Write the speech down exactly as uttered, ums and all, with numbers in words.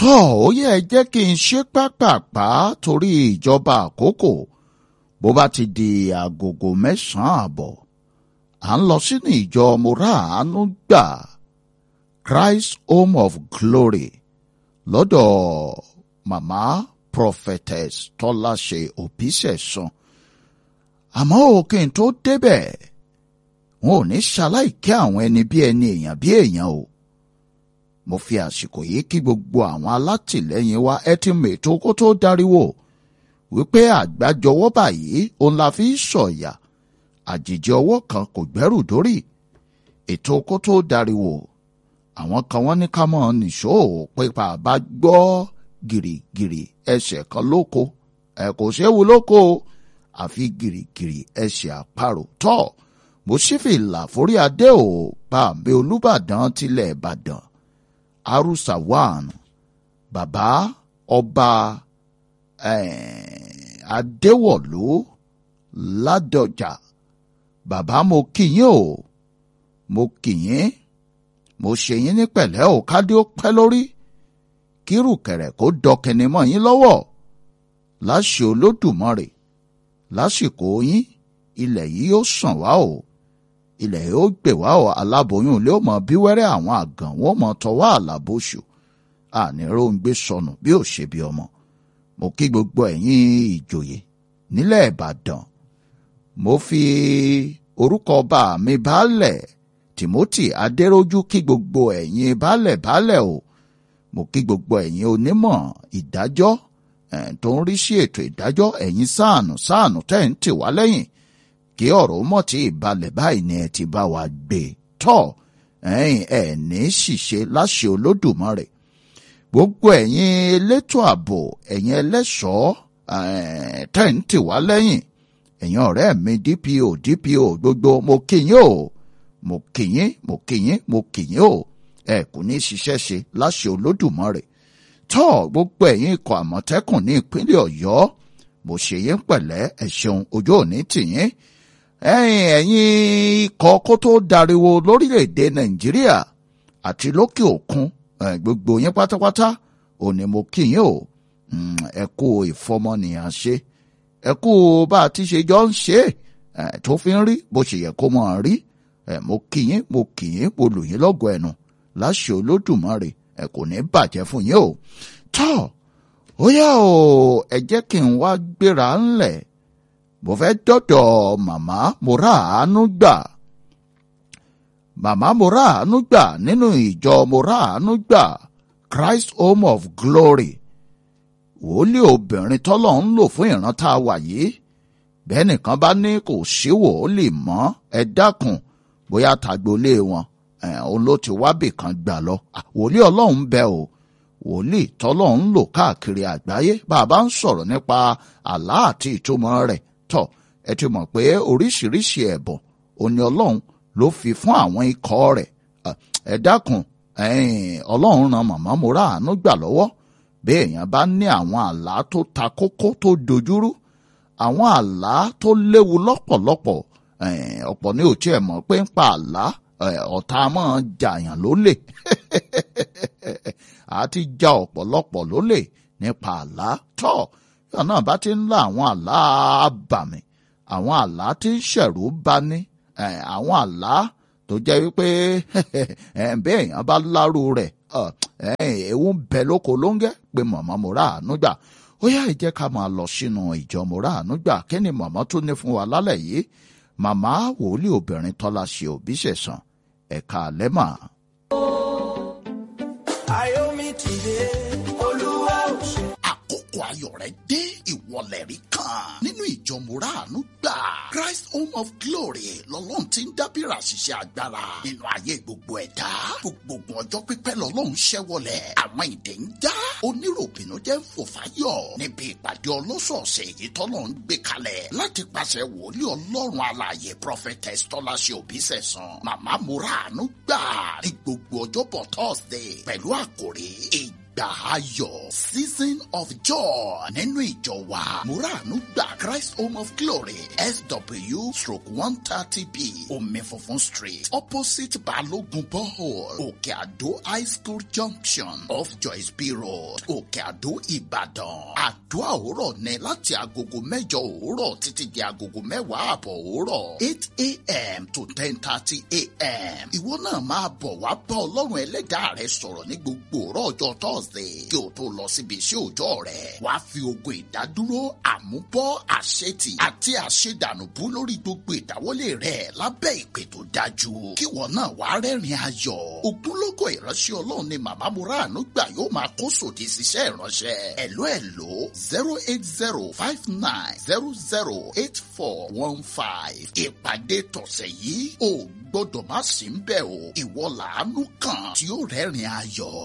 tọ́ ó yẹ ẹ jẹ́ kí n ṣe pápápá torí ìjọba àkókò bó bá ti di agogo mẹ́sàn-án àbọ̀ à ń lọ sínú ìjọ Mòráàánú Gbà Christ Home of Glory lọ́dọ̀ màmá prophetess Tọ́láṣe Òbísẹ̀san. Àmọ́ òkè tó débẹ̀ wọn ò ní ṣaláìkẹ́ àwọn ẹni bí ẹni èèyàn bí èèyàn o. Mo fi àsìkò yìí kí gbogbo àwọn alátìlẹ́yìn wa ẹ ti mọ ètò kó tó dariwo wípé àgbájọwọ́ báyìí òun la fi sọ̀yà àjèjì ọwọ́ kan kò gbẹ́rù dórí. Ètò kó tó dariwo àwọn kan wọ́n ní ká mọ̀ nìṣó pípa bá gbọ́ gìrìgìrì ẹsẹ̀ kan lóko ẹ kò séwu lóko àfi gìrìgìrì ẹsẹ̀ àparò tọ́ mo sì fi ìlà forí adé ò Bámbé Olúbàdàn tilẹ̀ Ìbàdàn Arusa one bàbá ọba eh, Adéwọ̀lú Ládọjà bàbá mo kí yín o mo kí yín mo ṣe yín ní pẹ̀lẹ́ ò kádé ó pẹ́ lórí kírùkẹ̀rẹ̀ kó dọkẹni mọ́ yín lọ́wọ́ láṣẹ Olódùmarè lásìkò yín ilẹ̀ yìí yóò sàn wá o ilẹ̀ yóò gbè wá o aláboyún ilé ó mọ bí wẹ́rẹ́ àwọn àgàn wọn mọ tọwọ́ àlàbòṣù àníró ń gbé sọnù bí ò ṣe bí ọmọ. Mo kí gbogbo ẹ̀yin ìjòyè nílẹ̀ Ìbàdàn mo fi orúkọ ọba mi baálẹ̀ Timothy Adérójú kí gbogbo ẹ̀yin baálẹ̀ baálẹ̀ o. Mo kí gbogbo ẹ̀yin onímọ̀ ìdájọ́ ẹ̀ tó ń rí sí ètò ìdájọ́ ẹ̀yin sáànù sáànù tẹ́ ń tì wá lẹ́yìn kí ọ̀rọ̀ mọ̀ tí ìbalẹ̀ báyìí ni ẹ ti bá wa gbé tọ́ ẹ̀yin ẹ̀ ní ṣìṣe láṣẹ Olódùmarè. Gbogbo ẹ̀yin elétò ààbò ẹ̀yin ẹlẹ́ṣọ̀ọ́ tẹ́ ń tì wá lẹ́yìn ẹ̀yin ọ̀rẹ́ mi D P O D P O gbogbo mo kí yín o mo kí yín mo kí yín mo kí yín o ẹ kò ní ṣiṣẹ́ ṣe láṣẹ Olódùmarè. Tọ́ gbogbo ẹ̀yin ikọ̀ Àmọ̀tẹ́kùn ní ìpínlẹ̀ Ọ̀yọ́ mo ṣe yín pẹ̀lẹ́ ẹ ṣeun ojú òní tì yín. ẹ̀yin ẹ̀yin ikọ̀ kó tó dariwo lórílẹ̀‐èdè Nàìjíríà àti lókè òkun gbogbo yín pátápátá òní mo kí yín o ẹ kú ìfọmọnìyàn ṣe ẹ kú bá a ti ṣe jọ ń ṣe tó fi ń rí bó ṣe yẹ kó mọ̀ rí mo kí yín mo kí yín mo lù yín lọ́gọ̀ ẹnu láṣẹ Olódùmarè ẹ kò ní bàjẹ́ fún yín o. Tọ́ ó yá o ẹ jẹ́ kí n wá gbéra ńlẹ̀ mo fẹ́ dọ́dọ̀ màmá Mòráàánú Gbà. Màmá Mòráàánú Gbà nínú ìjọ Mòráàánú Gbà Christ Home of Glory wòlíì obìnrin tọ́lọ̀ ń lò fún ìran tá a wà yìí bẹ́ẹ̀ nìkan bá ní kò sí wòlíì mọ́ ẹ dákun bóyá tàgbólé wọn òun ló ti wábì kan gbà lọ. Wòlíì Ọlọ́run bẹ o wòlíì tọ́lọ̀ ń lò káàkiri àgbáyé bàbá ń sọ̀rọ̀ nípa àlá àti ìtumọ̀ rẹ̀ tọ̀ ẹ ti mọ̀ pé oríṣiríṣi ẹ̀bùn òní Ọlọ́run ló fi fún àwọn ikọ̀ rẹ̀ ẹ dákun Ọlọ́run ran màmá Mòráàánú Gbà lọ́wọ́ bí èèyàn bá ní àwọn àlá tó ta kókó tó dojúrú àwọn àlá tó léwu lọ́pọ̀lọpọ̀ ọ̀pọ̀ ní ò tiẹ̀ mọ̀ pé ń pa àlá ọ̀tá máa jàyàn lólè àti já ọ̀pọ̀lọpọ̀ lólè nípa àlá tọ́ yóò náà bá ti ń lá àwọn àlá àbàmì àwọn àlá tí ń ṣẹ̀rù bani àwọn àlá tó jẹ́ wípé bẹ́ẹ̀ èèyàn bá lárú rẹ̀ ewu ń bẹ lóko lóńgẹ́ pé màmá Mòráàánú Gbà. Ó yá ẹ jẹ́ ká máa lọ sínú ìjọ Mòráàánú Gbà kí ni màmá tún ní fún wa lálẹ́ yìí. Màmá wòlíì obìnrin Tọ́láṣe Òbísẹ̀san ẹ̀ka lẹ́mà. Ayọ̀mí ti dé Olúwa ò ṣe. Àkókò ayọ̀ rẹ̀ dé ìwọlẹ̀ rí kan nínú ìjọ Mòráàánú Gbà Christ Home of Glory lọ́lọ́run ti ń dábìrà ṣiṣẹ́ agbára nínú ayé gbogbo ẹ̀dá gbogbo ọjọ́ pípẹ́ lọ́lọ́run ṣẹ́wọlẹ̀ àwọn ìdè ń dá oníròbìnú jẹ́ ń fò fáyọ̀ níbi ìpàdé ọlọ́sọ̀ọ̀sẹ̀ èyí tọ́lọ́run gbé kalẹ̀ láti pàṣẹ wòlíì Ọlọ́run alààyè prophetess Tọ́láṣe Òbísẹ̀san màmá Mòráàánú Gbà ní gbogbo ọjọ́bọ̀ Thursday pẹ̀lú àkòrí ìgbà ayọ̀ season of joy nínú ìjọ wa Múràánú Gbà Christ Home of Glory S W stroke one thirty B Omi Funfun Street opposite Balogun Borehole Òkè Àdó High School Junction off Joyce B Road Òkè Àdó Ìbàdàn. Àdúrà òwúrọ̀ ní láti agogo mẹ́jọ òwúrọ̀ títí di agogo mẹ́wàá àbọ̀ òwúrọ̀ eight a.m. to ten thirty a.m. Ìwọ náà máa bọ̀ wá bá Ọlọ́run ẹlẹ́dàá rẹ sọ̀rọ̀ ní gbogbo òwúrọ̀ ọjọ́ Thursday kí o tó lọ síbi iṣẹ́ òòjọ́ rẹ̀. Wàá fi ogun ìdádúró àmúbọ́ àṣetì àti àṣedànùbú lórí gbogbo ìdáwọ́lé rẹ̀ lábẹ́ ìpè tó dájú. Kíwọ náà wàá rẹ́rìn ayọ̀. Ògúnlógó ìránṣẹ́ Ọlọ́run ni màmá Múràánú Gbà yóò máa kó sòdì síṣẹ́ ìránṣẹ́. Ẹ̀ló ẹ̀ló zero eight zero five nine zero zero eight four one five. Ìpàdé tọ̀sẹ̀ yìí ò gbọ́dọ̀ má sí ń bẹ̀ o. Ìwọ làánú kan tí ó rẹ́rìn ayọ̀.